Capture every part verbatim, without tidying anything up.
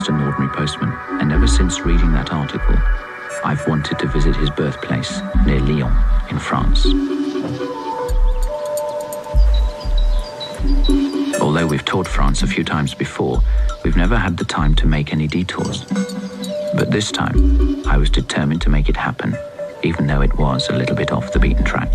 an ordinary postman, and ever since reading that article, I've wanted to visit his birthplace near Lyon in France. Although we've toured France a few times before, we've never had the time to make any detours. But this time, I was determined to make it happen, even though it was a little bit off the beaten track.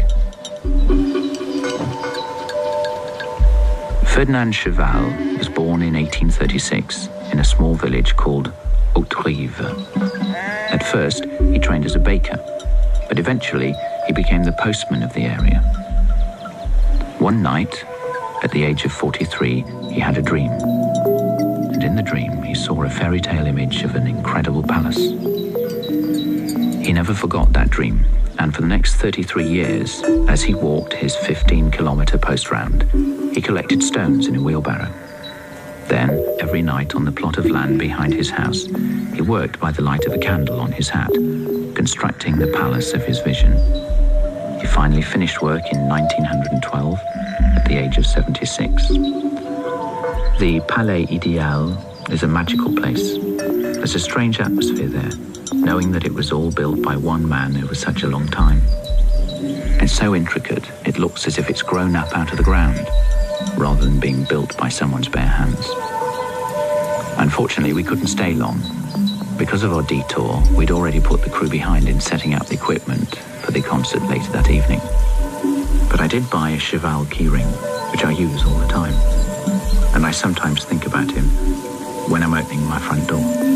Ferdinand Cheval was born in eighteen thirty-six in a small village called Hauterive. At first, he trained as a baker, but eventually he became the postman of the area. One night, at the age of forty-three, he had a dream. And in the dream, he saw a fairy tale image of an incredible palace. He never forgot that dream, and for the next thirty-three years, as he walked his fifteen-kilometre post round, he collected stones in a wheelbarrow. Then, every night on the plot of land behind his house, he worked by the light of a candle on his hat, constructing the palace of his vision. He finally finished work in nineteen twelve, at the age of seventy-six. The Palais Ideal is a magical place. There's a strange atmosphere there, knowing that it was all built by one man over such a long time. It's so intricate, it looks as if it's grown up out of the ground, rather than being built by someone's bare hands. Unfortunately, we couldn't stay long. Because of our detour, we'd already put the crew behind in setting up the equipment for the concert later that evening. But I did buy a Cheval keyring, which I use all the time. And I sometimes think about him when I'm opening my front door.